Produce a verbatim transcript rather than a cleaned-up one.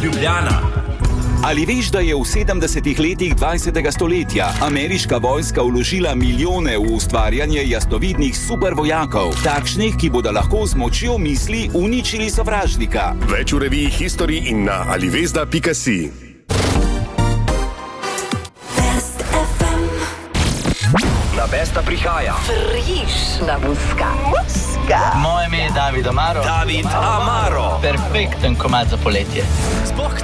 Ljubljana. Ali veš, da je v sedemdesetih letih dvajsetega stoletja ameriška vojska vložila milijone v ustvarjanje jasnovidnih supervojakov, takšnih, ki bodo lahko z močjo misli uničili sovražnika? Več v reviji History in na alivezda pika si. Na Besta prihaja Frišna muska. Muska. Moje ime je David Amaro. David Amaro. Perfekten komad za poletje. Sploh